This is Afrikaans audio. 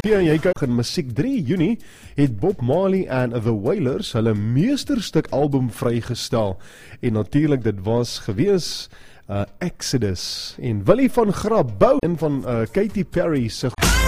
Ja, jy kyk in musiek 3 Junie het Bob Marley en The Wailers hulle meesterstuk album vrygestel. En natuurlik dit was gewees Exodus en Willie van Grabouw en van Katy Perry se